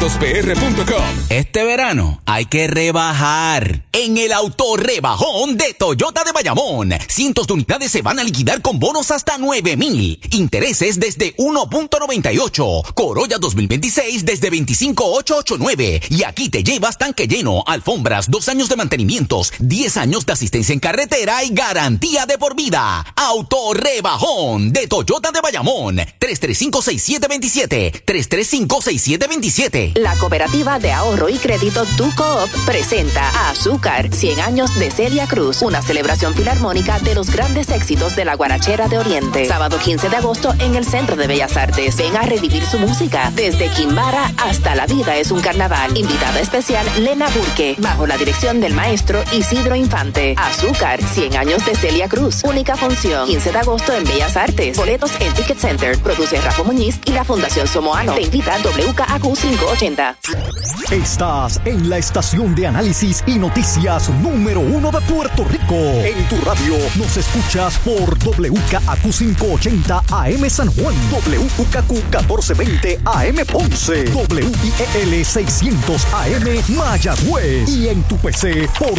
autorepuestospr.com. Este verano hay que rebajar en el autorrebajón de Toyota de Bayamón. Cientos de unidades se van a liquidar con bonos hasta 9,000. Intereses desde 1.98. Corolla 2026 desde 25,889. Y aquí te llevas tanque lleno, alfombras, 2 años de mantenimientos, 10 años de asistencia en carretera y garantía de por vida. Autorrebajón de Toyota de Bayamón. 335-6727. 335-6727. La Cooperativa de Ahorro y Crédito Tu Coop presenta a Azúcar, 100 años de Celia Cruz, una celebración filarmónica de los grandes éxitos de la guarachera de Oriente. Sábado 15 de agosto en el Centro de Bellas Artes. Ven a revivir su música, desde Quimbara hasta La Vida es un Carnaval. Invitada especial Lena Burke, bajo la dirección del maestro Isidro Infante. Azúcar, 100 años de Celia Cruz, única función, 15 de agosto en Bellas Artes. Boletos en Ticket Center. Produce Rafa Muñiz y la Fundación Somoano. Te invita WKAQ 580. Estás en la estación de análisis y noticias número 1 de Puerto Rico. En tu radio nos escuchas por WKAQ 580 AM San Juan, WKAQ 1420 AM Ponce, WIEL 600 AM Mayagüez y en tu PC por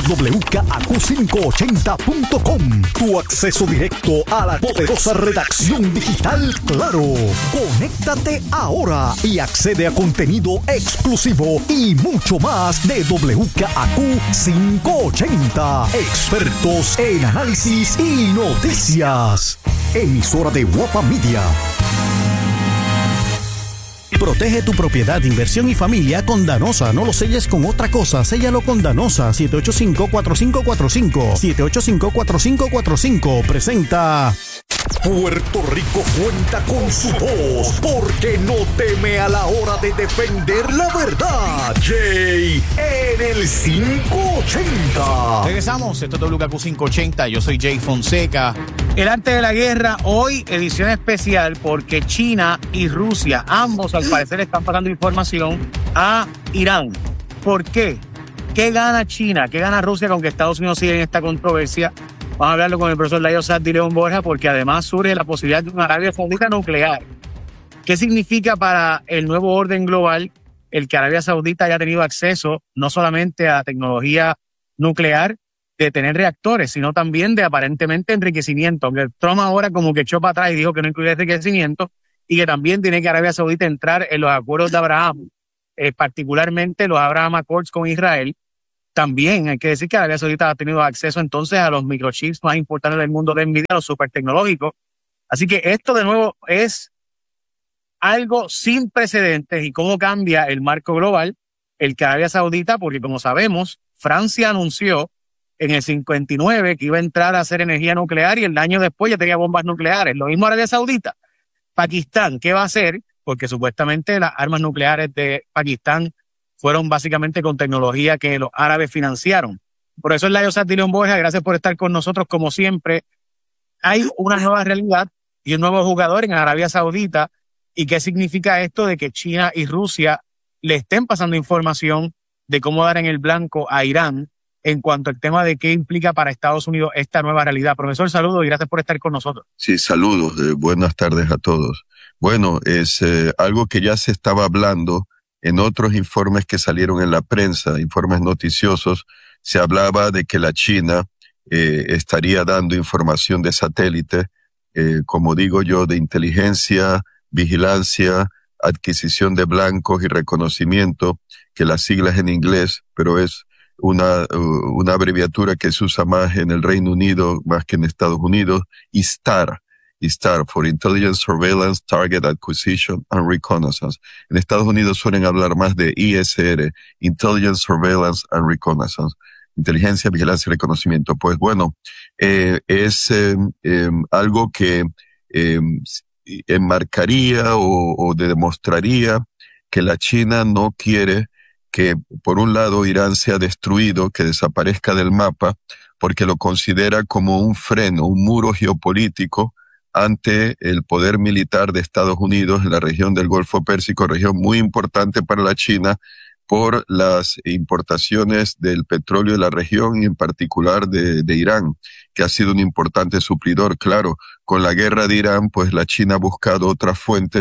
WKAQ580.com. Tu acceso directo a la poderosa redacción digital Claro. Conéctate ahora y accede a contenido exclusivo y mucho más de WKAQ 580. Expertos en análisis y noticias. Emisora de Guapa Media. Protege tu propiedad, inversión y familia con Danosa. No lo selles con otra cosa, séllalo con Danosa. 785-4545. 785-4545. Presenta... Puerto Rico cuenta con su voz, porque no teme a la hora de defender la verdad. Jay en el 580. Regresamos, esto es WKQ 580, yo soy Jay Fonseca. El arte de la guerra, hoy edición especial porque China y Rusia, ambos al parecer están pasando información a Irán. ¿Por qué? ¿Qué gana China? ¿Qué gana Rusia con que Estados Unidos siga en esta controversia? Vamos a hablarlo con el profesor Layo Saad de León Borja, porque además surge la posibilidad de una Arabia Saudita nuclear. ¿Qué significa para el nuevo orden global el que Arabia Saudita haya tenido acceso no solamente a tecnología nuclear, de tener reactores, sino también de aparentemente enriquecimiento? Aunque Trump ahora como que echó para atrás y dijo que no incluye enriquecimiento y que también tiene que Arabia Saudita entrar en los acuerdos de Abraham, particularmente los Abraham Accords con Israel. También hay que decir que Arabia Saudita ha tenido acceso entonces a los microchips más importantes del mundo de Nvidia, los supertecnológicos. Así que esto de nuevo es algo sin precedentes y cómo cambia el marco global el que Arabia Saudita, porque como sabemos, Francia anunció en el 59 que iba a entrar a hacer energía nuclear y el año después ya tenía bombas nucleares. Lo mismo Arabia Saudita. Pakistán, ¿qué va a hacer? Porque supuestamente las armas nucleares de Pakistán fueron básicamente con tecnología que los árabes financiaron. Por eso es Layo Saad de León Borja, gracias por estar con nosotros como siempre. Hay una nueva realidad y un nuevo jugador en Arabia Saudita. ¿Y qué significa esto de que China y Rusia le estén pasando información de cómo dar en el blanco a Irán en cuanto al tema de qué implica para Estados Unidos esta nueva realidad? Profesor, saludos y gracias por estar con nosotros. Sí, saludos. Buenas tardes a todos. Bueno, es algo que ya se estaba hablando en otros informes que salieron en la prensa, informes noticiosos. Se hablaba de que la China estaría dando información de satélite, como digo yo, de inteligencia, vigilancia, adquisición de blancos y reconocimiento, que las siglas en inglés, pero es una abreviatura que se usa más en el Reino Unido, más que en Estados Unidos, ISTAR, for Intelligence, Surveillance, Target Acquisition and Reconnaissance. En Estados Unidos suelen hablar más de ISR, Intelligence, Surveillance and Reconnaissance. Inteligencia, vigilancia y reconocimiento. Pues bueno, es algo que enmarcaría o demostraría que la China no quiere que, por un lado, Irán sea destruido, que desaparezca del mapa, porque lo considera como un freno, un muro geopolítico ante el poder militar de Estados Unidos en la región del Golfo Pérsico, región muy importante para la China por las importaciones del petróleo de la región y en particular de Irán, que ha sido un importante suplidor. Claro, con la guerra de Irán, pues la China ha buscado otras fuentes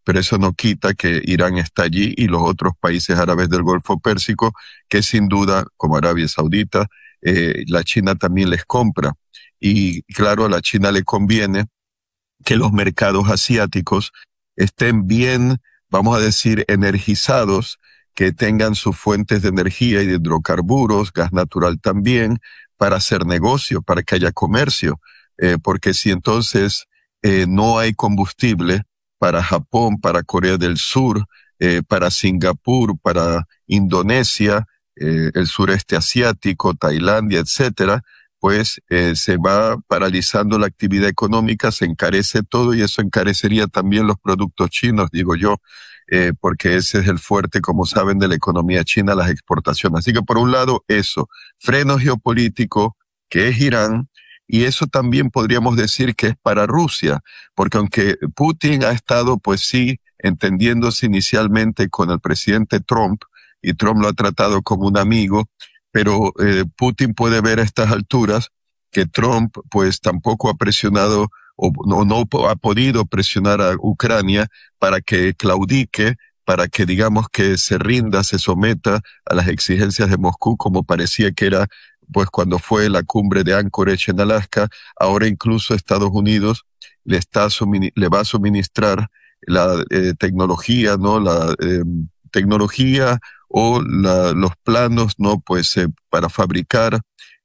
pero eso no quita que Irán está allí y los otros países árabes del Golfo Pérsico, que sin duda, como Arabia Saudita, la China también les compra. Y claro, a la China le conviene que los mercados asiáticos estén bien, vamos a decir, energizados, que tengan sus fuentes de energía y de hidrocarburos, gas natural también, para hacer negocio, para que haya comercio, porque si entonces no hay combustible para Japón, para Corea del Sur, para Singapur, para Indonesia, el sureste asiático, Tailandia, etcétera, pues se va paralizando la actividad económica, se encarece todo y eso encarecería también los productos chinos, digo yo, porque ese es el fuerte, como saben, de la economía china, las exportaciones. Así que por un lado eso, freno geopolítico, que es Irán, y eso también podríamos decir que es para Rusia, porque aunque Putin ha estado, pues sí, entendiéndose inicialmente con el presidente Trump, y Trump lo ha tratado como un amigo, pero Putin puede ver a estas alturas que Trump pues tampoco ha presionado o no ha podido presionar a Ucrania para que claudique, para que digamos que se rinda, se someta a las exigencias de Moscú, como parecía que era pues cuando fue la cumbre de Anchorage en Alaska. Ahora incluso Estados Unidos le va a suministrar la tecnología, ¿no? La tecnología o los planos, ¿no? Pues para fabricar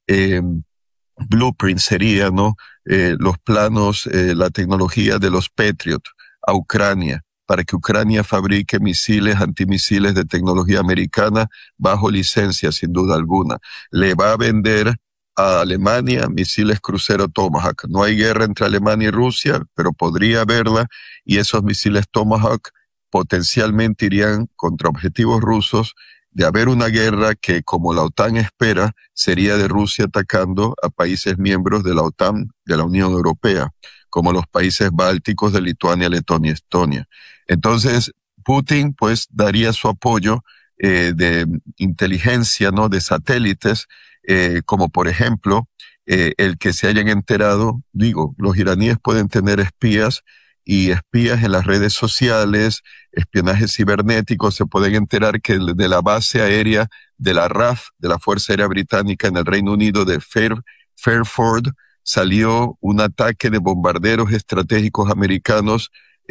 blueprint sería, ¿no? Los planos, la tecnología de los Patriot a Ucrania, para que Ucrania fabrique misiles, antimisiles de tecnología americana bajo licencia, sin duda alguna. Le va a vender a Alemania misiles crucero Tomahawk. No hay guerra entre Alemania y Rusia, pero podría haberla, y esos misiles Tomahawk potencialmente irían contra objetivos rusos. De haber una guerra que, como la OTAN espera, sería de Rusia atacando a países miembros de la OTAN, de la Unión Europea, como los países bálticos de Lituania, Letonia y Estonia. Entonces, Putin, pues, daría su apoyo de inteligencia, ¿no? De satélites, como por ejemplo, el que se hayan enterado, digo, los iraníes pueden tener espías en las redes sociales, espionaje cibernético, se pueden enterar que de la base aérea de la RAF, de la Fuerza Aérea Británica en el Reino Unido de Fairford, salió un ataque de bombarderos estratégicos americanos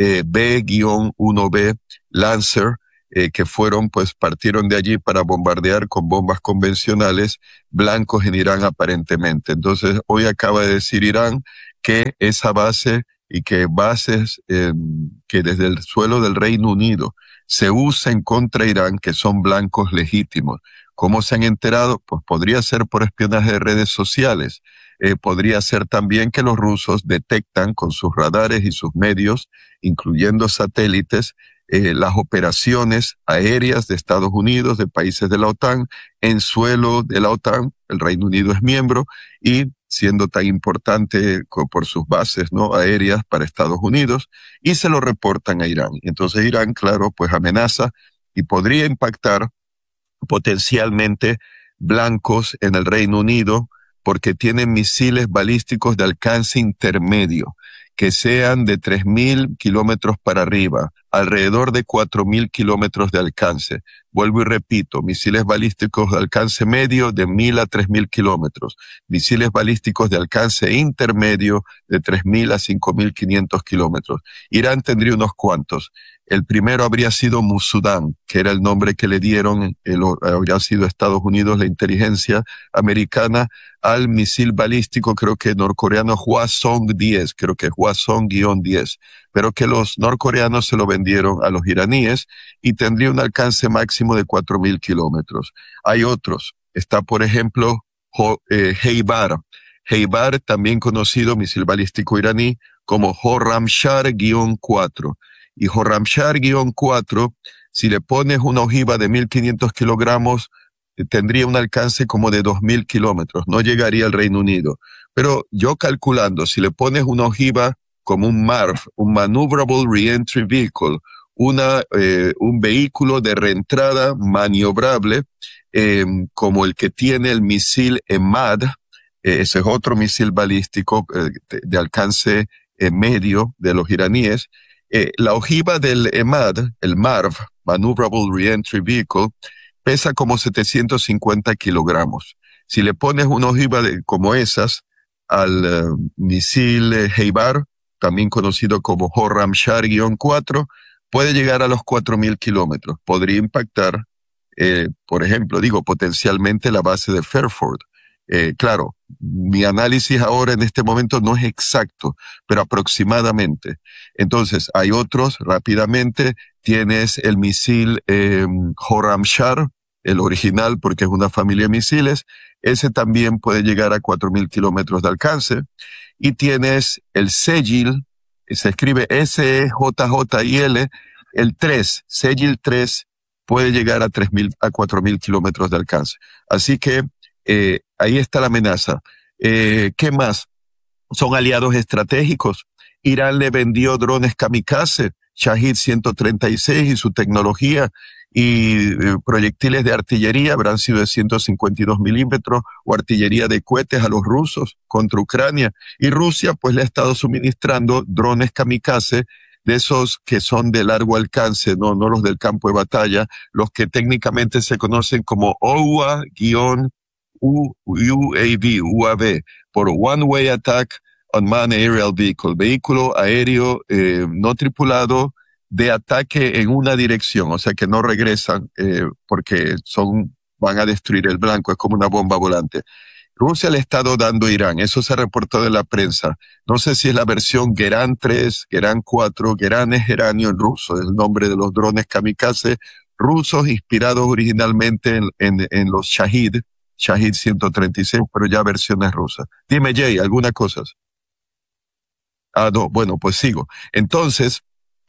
B-1B Lancer, que partieron de allí para bombardear con bombas convencionales blancos en Irán aparentemente. Entonces, hoy acaba de decir Irán que esa base y que bases que desde el suelo del Reino Unido se usen contra Irán, que son blancos legítimos. ¿Cómo se han enterado? Pues podría ser por espionaje de redes sociales. Podría ser también que los rusos detectan con sus radares y sus medios, incluyendo satélites, las operaciones aéreas de Estados Unidos, de países de la OTAN, en suelo de la OTAN. El Reino Unido es miembro y siendo tan importante por sus bases, ¿no? Aéreas para Estados Unidos, y se lo reportan a Irán. Entonces Irán, claro, pues amenaza y podría impactar potencialmente blancos en el Reino Unido, porque tienen misiles balísticos de alcance intermedio, que sean de 3.000 kilómetros para arriba, alrededor de 4.000 kilómetros de alcance. Vuelvo y repito, misiles balísticos de alcance medio de 1.000 a 3.000 kilómetros, misiles balísticos de alcance intermedio de 3.000 a 5.500 kilómetros. Irán tendría unos cuantos. El primero habría sido Musudán, que era el nombre que le dieron, habría sido Estados Unidos, la inteligencia americana, al misil balístico, creo que norcoreano Hwasong-10, creo que Hwasong-10, pero que los norcoreanos se lo vendieron a los iraníes y tendría un alcance máximo de 4.000 kilómetros. Hay otros. Está, por ejemplo, Heibar. Heibar, también conocido misil balístico iraní como Khorramshahr-4. Y Khorramshahr-4, si le pones una ojiva de 1.500 kilogramos, tendría un alcance como de 2.000 kilómetros. No llegaría al Reino Unido. Pero yo calculando, si le pones una ojiva como un MARV, un Maneuverable Reentry Vehicle, un vehículo de reentrada maniobrable, como el que tiene el misil EMAD, ese es otro misil balístico de alcance medio de los iraníes, La ojiva del EMAD, el MARV, Maneuverable Reentry Vehicle, pesa como 750 kilogramos. Si le pones una ojiva como esas al misil Heibar, también conocido como Khorramshahr-4, puede llegar a los 4.000 kilómetros. Podría impactar, por ejemplo, potencialmente la base de Fairford. Claro, mi análisis ahora en este momento no es exacto, pero aproximadamente. Entonces, hay otros, rápidamente, tienes el misil Khorramshahr, el original, porque es una familia de misiles. Ese también puede llegar a 4.000 kilómetros de alcance. Y tienes el Sejil, se escribe S-E-J-J-I-L, el 3, Sejil 3, puede llegar a 4.000 kilómetros de alcance. Así que ahí está la amenaza. ¿Qué más? Son aliados estratégicos. Irán le vendió drones kamikaze, Shahid 136 y su tecnología, y proyectiles de artillería, habrán sido de 152 milímetros, o artillería de cohetes a los rusos contra Ucrania. Y Rusia pues le ha estado suministrando drones kamikaze, de esos que son de largo alcance, no los del campo de batalla, los que técnicamente se conocen como UAV, por One Way Attack Unmanned Aerial Vehicle, vehículo aéreo no tripulado de ataque en una dirección, o sea que no regresan porque van a destruir el blanco, es como una bomba volante. Rusia le ha estado dando a Irán, eso se ha reportado en la prensa. No sé si es la versión Geran 3, Geran 4, Geran es geranio en ruso, es el nombre de los drones kamikaze rusos inspirados originalmente en los Shahid 136, pero ya versiones rusas. Dime, Jay, ¿alguna cosa? No, bueno, pues sigo. Entonces,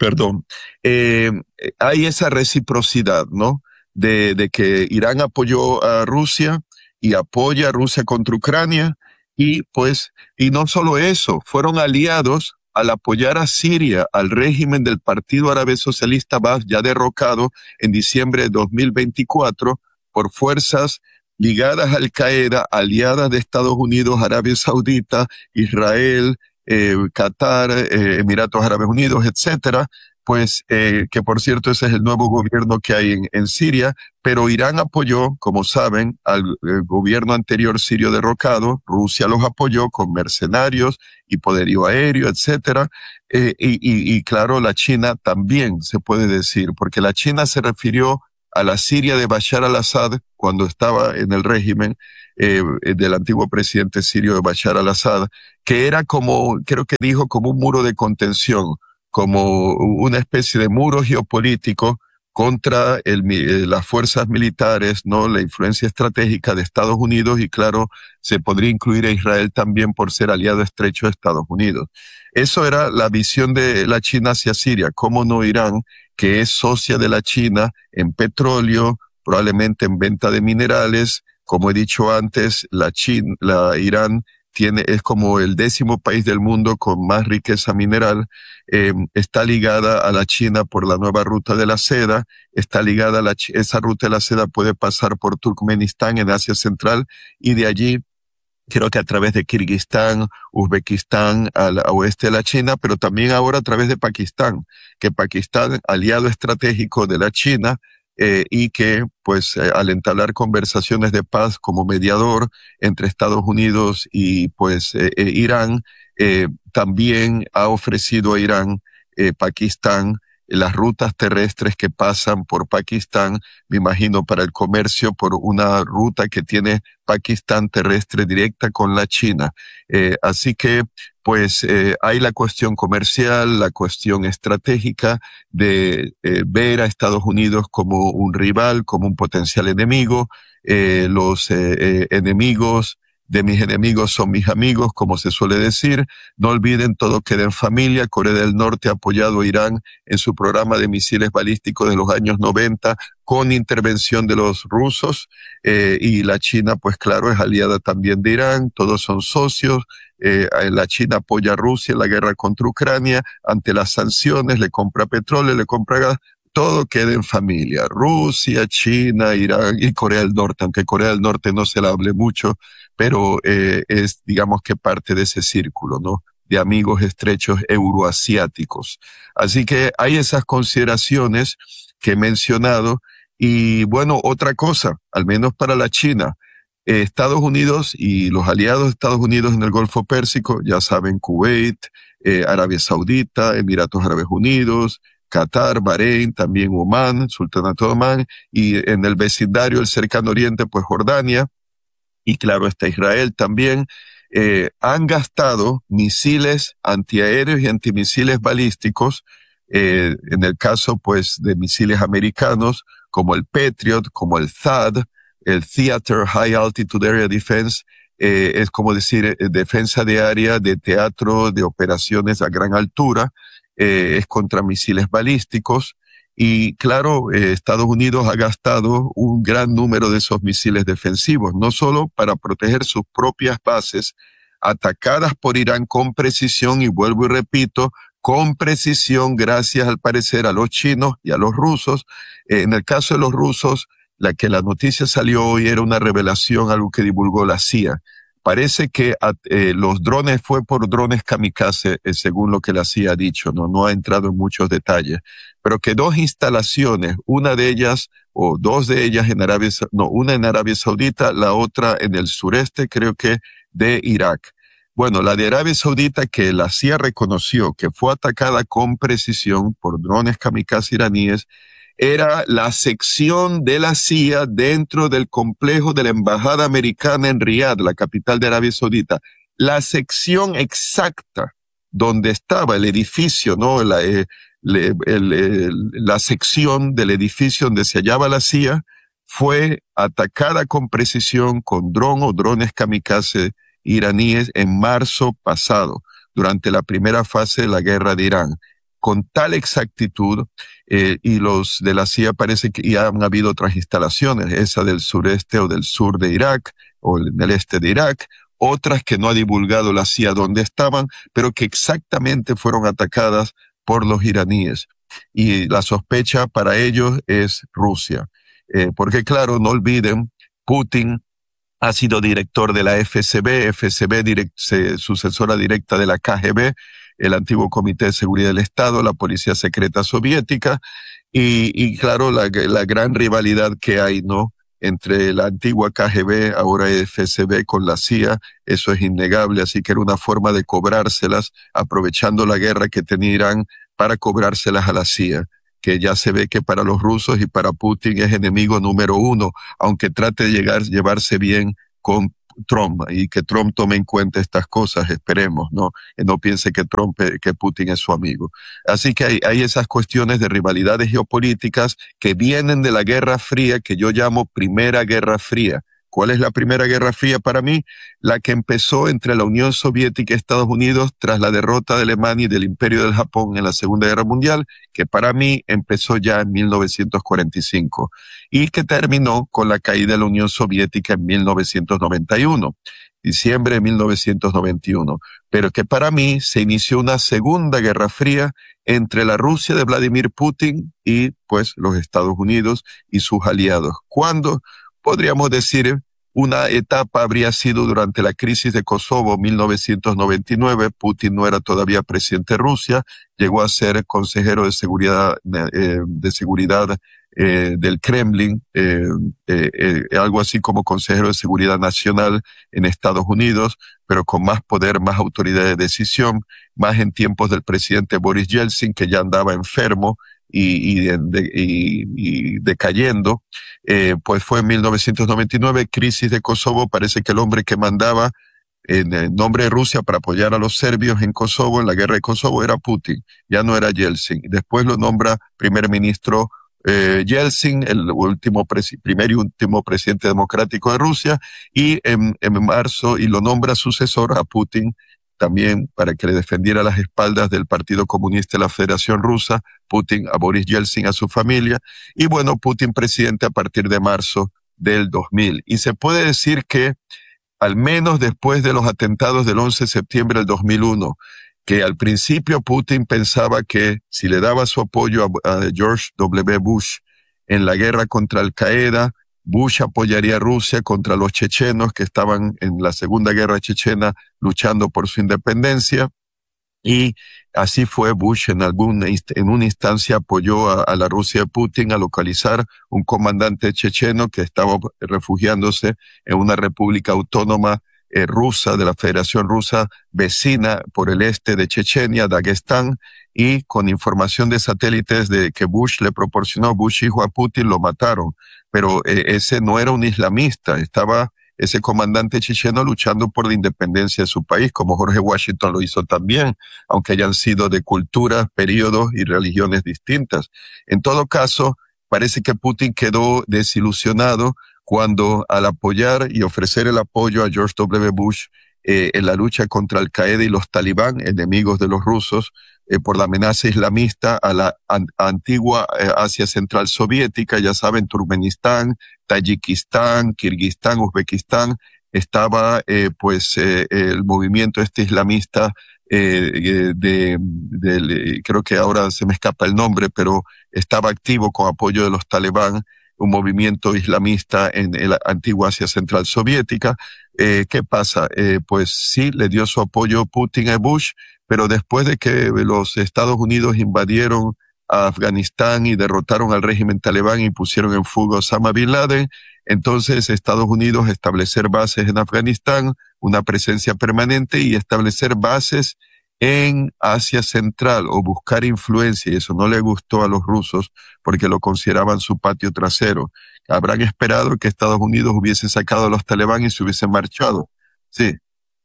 hay esa reciprocidad, ¿no? De que Irán apoyó a Rusia y apoya a Rusia contra Ucrania, y no solo eso, fueron aliados al apoyar a Siria, al régimen del Partido Árabe Socialista Baath, ya derrocado en diciembre de 2024 por fuerzas ligadas a Al-Qaeda, aliadas de Estados Unidos, Arabia Saudita, Israel, Qatar, Emiratos Árabes Unidos, etcétera, que por cierto ese es el nuevo gobierno que hay en Siria, pero Irán apoyó, como saben, al gobierno anterior sirio derrocado. Rusia los apoyó con mercenarios y poderío aéreo, etcétera, y claro, la China también se puede decir, porque la China se refirió a la Siria de Bashar al-Assad cuando estaba en el régimen del antiguo presidente sirio de Bashar al-Assad, que era creo que dijo, como un muro de contención, como una especie de muro geopolítico contra las fuerzas militares, ¿no? La influencia estratégica de Estados Unidos, y claro, se podría incluir a Israel también por ser aliado estrecho de Estados Unidos. Eso era la visión de la China hacia Siria. ¿Cómo no Irán, que es socia de la China en petróleo, probablemente en venta de minerales? Como he dicho antes, Irán es como el 10º país del mundo con más riqueza mineral, está ligada a la China por la nueva ruta de la seda, esa ruta de la seda puede pasar por Turkmenistán en Asia Central, y de allí creo que a través de Kirguistán, Uzbekistán, al oeste de la China, pero también ahora a través de Pakistán, que Pakistán, aliado estratégico de la China, y que al entablar conversaciones de paz como mediador entre Estados Unidos y Irán, también ha ofrecido a Irán, Pakistán, las rutas terrestres que pasan por Pakistán, me imagino para el comercio, por una ruta que tiene Pakistán terrestre directa con la China. Así que hay la cuestión comercial, la cuestión estratégica de ver a Estados Unidos como un rival, como un potencial enemigo. Los enemigos de mis enemigos son mis amigos, como se suele decir. No olviden, todo queda en familia. Corea del Norte ha apoyado a Irán en su programa de misiles balísticos de los años 90 con intervención de los rusos, y la China, claro, es aliada también de Irán. Todos son socios. La China apoya a Rusia en la guerra contra Ucrania, ante las sanciones, le compra petróleo, le compra gas. Todo queda en familia. Rusia, China, Irán y Corea del Norte, aunque Corea del Norte no se la hable mucho, pero es, digamos que parte de ese círculo, ¿no? de amigos estrechos euroasiáticos. Así que hay esas consideraciones que he mencionado. Y bueno, otra cosa, al menos para la China, Estados Unidos y los aliados de Estados Unidos en el Golfo Pérsico, ya saben, Kuwait, Arabia Saudita, Emiratos Árabes Unidos, Qatar, Bahrein, también Omán, Sultanato de Omán, y en el vecindario, el cercano oriente, pues Jordania, y claro está Israel también, han gastado misiles antiaéreos y antimisiles balísticos, en el caso pues de misiles americanos, como el Patriot, como el THAAD, el Theater High Altitude Area Defense, es como decir, defensa de área de teatro de operaciones a gran altura, es contra misiles balísticos. Y claro, Estados Unidos ha gastado un gran número de esos misiles defensivos, no solo para proteger sus propias bases, atacadas por Irán con precisión, y vuelvo y repito, con precisión gracias al parecer a los chinos y a los rusos. En el caso de los rusos, la noticia salió hoy era una revelación, algo que divulgó la CIA. Parece que los drones fue por drones kamikaze, según lo que la CIA ha dicho, no ha entrado en muchos detalles, pero que dos instalaciones, una de ellas o dos de ellas una en Arabia Saudita, la otra en el sureste, creo que de Irak. Bueno, la de Arabia Saudita, que la CIA reconoció que fue atacada con precisión por drones kamikaze iraníes, era la sección de la CIA dentro del complejo de la Embajada Americana en Riad, la capital de Arabia Saudita. La sección exacta donde estaba el edificio, ¿no? La sección del edificio donde se hallaba la CIA fue atacada con precisión con drones kamikaze iraníes en marzo pasado, durante la primera fase de la guerra de Irán. Con tal exactitud, y los de la CIA parece que ya han habido otras instalaciones, esa del sureste o del sur de Irak, o del este de Irak, otras que no ha divulgado la CIA dónde estaban, pero que exactamente fueron atacadas por los iraníes. Y la sospecha para ellos es Rusia. Porque claro, no olviden, Putin ha sido director de la FSB, sucesora directa de la KGB, el antiguo Comité de Seguridad del Estado, la Policía Secreta Soviética, y claro, la gran rivalidad que hay, ¿no?, entre la antigua KGB, ahora FSB, con la CIA, eso es innegable, así que era una forma de cobrárselas, aprovechando la guerra que tenía Irán para cobrárselas a la CIA, que ya se ve que para los rusos y para Putin es enemigo número uno, aunque trate de llevarse bien con Trump, y que Trump tome en cuenta estas cosas, esperemos, ¿no? No piense que Putin es su amigo. Así que hay esas cuestiones de rivalidades geopolíticas que vienen de la Guerra Fría, que yo llamo Primera Guerra Fría. ¿Cuál es la Primera Guerra Fría para mí? La que empezó entre la Unión Soviética y Estados Unidos tras la derrota de Alemania y del Imperio del Japón en la Segunda Guerra Mundial, que para mí empezó ya en 1945 y que terminó con la caída de la Unión Soviética en 1991, diciembre de 1991, pero que para mí se inició una Segunda Guerra Fría entre la Rusia de Vladimir Putin y pues los Estados Unidos y sus aliados. ¿Cuándo? Podríamos decir, una etapa habría sido durante la crisis de Kosovo, 1999. Putin no era todavía presidente de Rusia, llegó a ser consejero de seguridad del Kremlin, algo así como consejero de seguridad nacional en Estados Unidos, pero con más poder, más autoridad de decisión, más en tiempos del presidente Boris Yeltsin, que ya andaba enfermo y decayendo. Pues fue en 1999, crisis de Kosovo. Parece que el hombre que mandaba en el nombre de Rusia para apoyar a los serbios en Kosovo, en la guerra de Kosovo, era Putin, ya no era Yeltsin. Después lo nombra primer ministro Yeltsin, el primer y último presidente democrático de Rusia, y en marzo, y lo nombra sucesor a Putin, también para que le defendiera las espaldas del Partido Comunista de la Federación Rusa, Putin a Boris Yeltsin, a su familia, y bueno, Putin presidente a partir de marzo del 2000. Y se puede decir que, al menos después de los atentados del 11 de septiembre del 2001, que al principio Putin pensaba que si le daba su apoyo a George W. Bush en la guerra contra Al-Qaeda, Bush apoyaría a Rusia contra los chechenos que estaban en la Segunda Guerra Chechena luchando por su independencia. Y así fue. Bush en una instancia apoyó a la Rusia de Putin a localizar un comandante checheno que estaba refugiándose en una república autónoma rusa, de la Federación Rusa, vecina por el este de Chechenia, Dagestán, y con información de satélites que Bush le proporcionó, Bush hijo a Putin, lo mataron. Pero ese no era un islamista, estaba ese comandante checheno luchando por la independencia de su país, como George Washington lo hizo también, aunque hayan sido de culturas, periodos y religiones distintas. En todo caso, parece que Putin quedó desilusionado cuando, al apoyar y ofrecer el apoyo a George W. Bush en la lucha contra Al-Qaeda y los talibán, enemigos de los rusos, por la amenaza islamista a la antigua Asia Central Soviética, ya saben, Turkmenistán, Tayikistán, Kirguistán, Uzbekistán, estaba el movimiento islamista creo que ahora se me escapa el nombre, pero estaba activo con apoyo de los talibán, un movimiento islamista en la antigua Asia Central Soviética. ¿Qué pasa? Pues sí, le dio su apoyo Putin a Bush, pero después de que los Estados Unidos invadieron a Afganistán y derrotaron al régimen talibán y pusieron en fuga a Osama Bin Laden, entonces Estados Unidos establecer bases en Afganistán, una presencia permanente, y establecer bases en Asia Central o buscar influencia, y eso no le gustó a los rusos porque lo consideraban su patio trasero. Habrán esperado que Estados Unidos hubiese sacado a los talibán y se hubiesen marchado. Sí.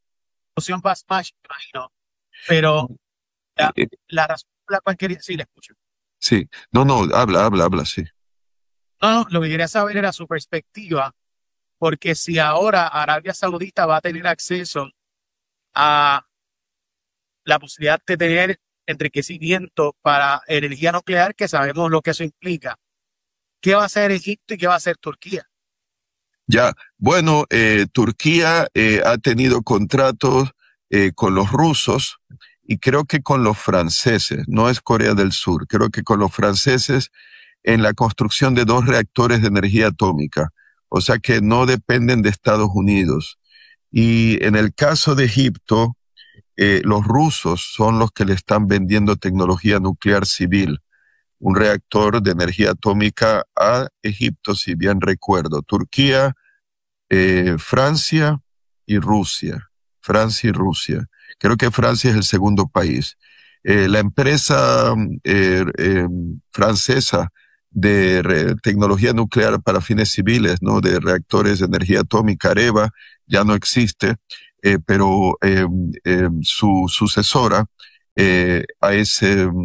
Imagino. Pero la razón por la cual quería... Sí, le escucho. Sí. No, habla, sí. No, lo que quería saber era su perspectiva, porque si ahora Arabia Saudita va a tener acceso a la posibilidad de tener enriquecimiento para energía nuclear, que sabemos lo que eso implica, ¿qué va a hacer Egipto y qué va a hacer Turquía? Ya, bueno, Turquía ha tenido contratos con los rusos y creo que con los franceses, no es Corea del Sur, creo que con los franceses en la construcción de 2 reactores de energía atómica, o sea que no dependen de Estados Unidos. Y en el caso de Egipto, los rusos son los que le están vendiendo tecnología nuclear civil, un reactor de energía atómica a Egipto, si bien recuerdo. Turquía, Francia y Rusia. Creo que Francia es el segundo país. La empresa francesa de tecnología nuclear para fines civiles, ¿no? De reactores de energía atómica, Areva, ya no existe, pero su sucesora es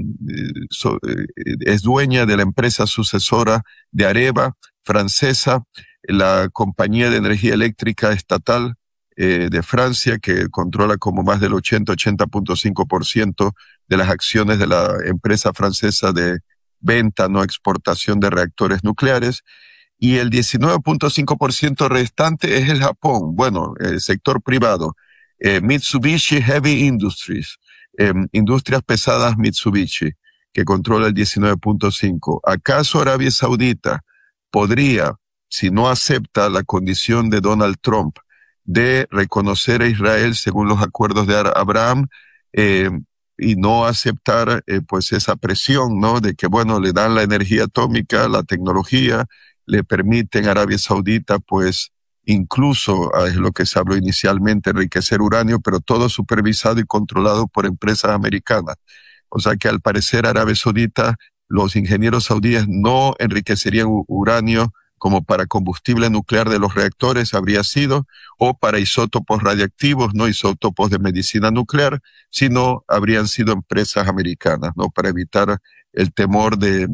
dueña de la empresa sucesora de Areva, francesa, la compañía de energía eléctrica estatal de Francia, que controla como más del 80.5% de las acciones de la empresa francesa de venta, no exportación de reactores nucleares, y el 19.5% restante es el Japón, bueno, el sector privado, Mitsubishi Heavy Industries, Industrias Pesadas Mitsubishi, que controla el 19.5%. ¿Acaso Arabia Saudita podría, si no acepta la condición de Donald Trump de reconocer a Israel según los acuerdos de Abraham, y no aceptar pues esa presión, ¿no? De que, bueno, le dan la energía atómica, la tecnología, le permiten a Arabia Saudita, pues, incluso, es lo que se habló inicialmente, enriquecer uranio, pero todo supervisado y controlado por empresas americanas. O sea que al parecer Arabia Saudita, los ingenieros saudíes no enriquecerían uranio como para combustible nuclear de los reactores habría sido, o para isótopos radiactivos, no isótopos de medicina nuclear, sino habrían sido empresas americanas, ¿no? Para evitar el temor de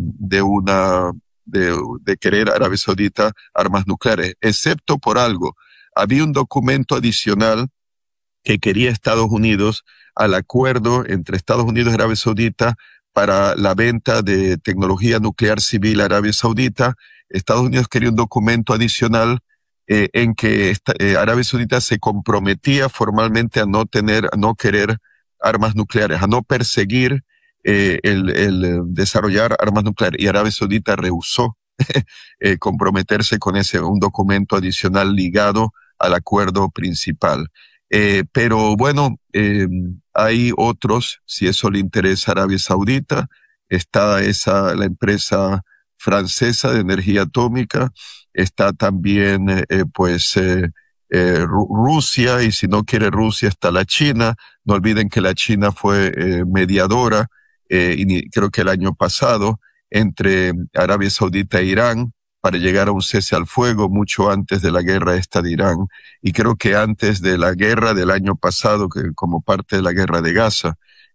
querer Arabia Saudita armas nucleares, excepto por algo. Había un documento adicional que quería Estados Unidos al acuerdo entre Estados Unidos y Arabia Saudita para la venta de tecnología nuclear civil a Arabia Saudita. Estados Unidos quería un documento adicional en que Arabia Saudita se comprometía formalmente a no querer armas nucleares, a no perseguir el desarrollar armas nucleares, y Arabia Saudita rehusó comprometerse con un documento adicional ligado al acuerdo principal. Pero bueno, hay otros, si eso le interesa a Arabia Saudita, está la empresa francesa de energía atómica, está también Rusia, y si no quiere Rusia está la China. No olviden que la China fue mediadora, y creo que el año pasado, entre Arabia Saudita e Irán, para llegar a un cese al fuego mucho antes de la guerra esta de Irán, y creo que antes de la guerra del año pasado, que como parte de la guerra de Gaza.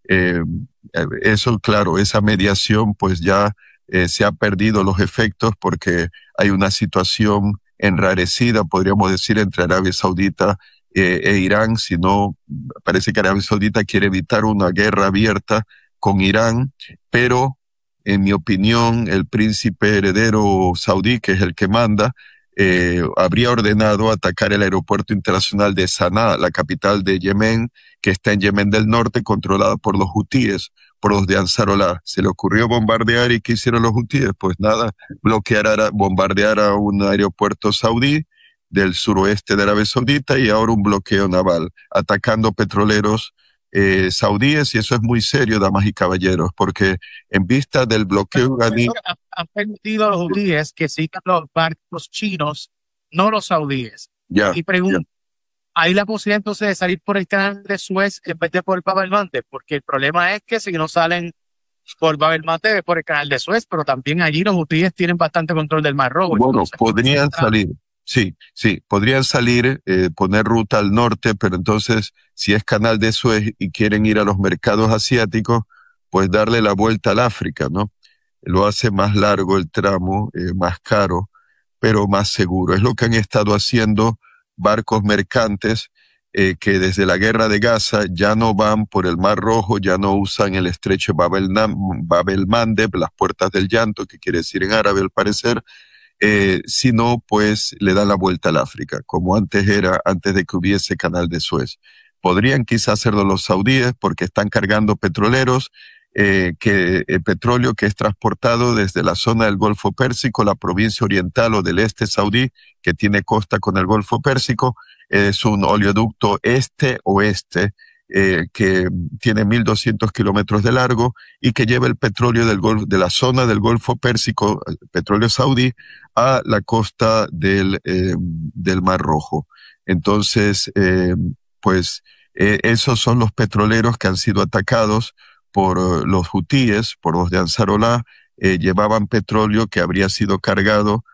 Eso, claro, esa mediación pues ya se ha perdido los efectos, porque hay una situación enrarecida, podríamos decir, entre Arabia Saudita e Irán. Si no, parece que Arabia Saudita quiere evitar una guerra abierta con Irán, pero en mi opinión, el príncipe heredero saudí, que es el que manda, habría ordenado atacar el aeropuerto internacional de Sanaa, la capital de Yemen, que está en Yemen del Norte, controlada por los hutíes, por los de Ansarollah. Se le ocurrió bombardear, ¿y qué hicieron los hutíes? Pues nada, bombardear a un aeropuerto saudí del suroeste de Arabia Saudita, y ahora un bloqueo naval, atacando petroleros saudíes, y eso es muy serio, damas y caballeros, porque en vista del bloqueo iraní... Han permitido a los hutíes que sigan los barcos chinos, no los saudíes. Y pregunto, ¿hay la posibilidad entonces de salir por el canal de Suez en vez de por Bab el-Mandeb? Porque el problema es que si no salen por Bab el-Mandeb es por el canal de Suez, pero también allí los hutíes tienen bastante control del Mar Rojo. Bueno, entonces, podrían salir. Sí, podrían salir, poner ruta al norte, pero entonces, si es canal de Suez y quieren ir a los mercados asiáticos, pues darle la vuelta al África, ¿no? Lo hace más largo el tramo, más caro, pero más seguro. Es lo que han estado haciendo barcos mercantes que desde la guerra de Gaza ya no van por el Mar Rojo, ya no usan el estrecho Bab el-Mandeb, las puertas del llanto, que quiere decir en árabe al parecer, sino pues le dan la vuelta al África, como antes era, antes de que hubiese canal de Suez. Podrían quizás hacerlo los saudíes porque están cargando petroleros, petróleo que es transportado desde la zona del Golfo Pérsico, la provincia oriental o del este saudí, que tiene costa con el Golfo Pérsico. Es un oleoducto este-oeste, que tiene 1.200 kilómetros de largo y que lleva el petróleo de la zona del Golfo Pérsico, el petróleo saudí, a la costa del Mar Rojo. Entonces, esos son los petroleros que han sido atacados por los hutíes, por los de Ansarollah. Llevaban petróleo que habría sido cargado,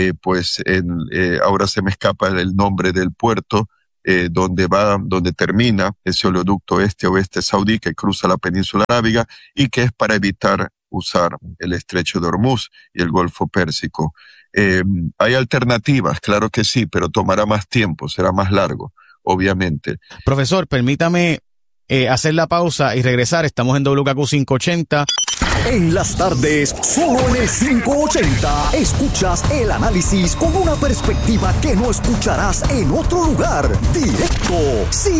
ahora se me escapa el nombre del puerto, donde termina ese oleoducto este-oeste saudí que cruza la península arábiga, y que es para evitar usar el estrecho de Hormuz y el Golfo Pérsico. Hay alternativas, claro que sí, pero tomará más tiempo, será más largo, obviamente. Profesor, permítame hacer la pausa y regresar. Estamos en WKQ 580. En las tardes, solo en el 580, escuchas el análisis con una perspectiva que no escucharás en otro lugar. Directo,